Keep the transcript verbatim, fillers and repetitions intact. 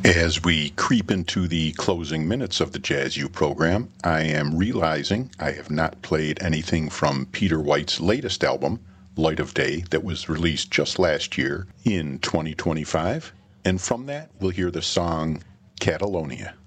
As we creep into the closing minutes of the Jazz U program, I am realizing I have not played anything from Peter White's latest album, Light of Day, that was released just last year in twenty twenty-five. And from that, we'll hear the song Catalonia.